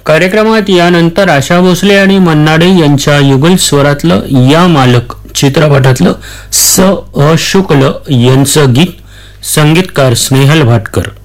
कार्यक्रमात यानंतर आशा भोसले आणि मन्ना डे यांच्या युगल स्वरातलं या मालक चित्रपटातलं स अ शुक्ल यांचं गीत, संगीतकार स्नेहल भाटकर.